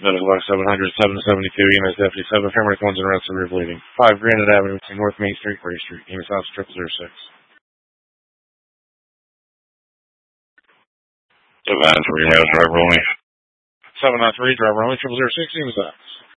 Medical box 700, 772, EMS Deputy 7, paramedic 1's in arrest, severe bleeding. 5 Granite Avenue between North Main Street, Gray Street. EMS House, 0006. Advance, we have driver only. 793, driver only, 0006, EMS House.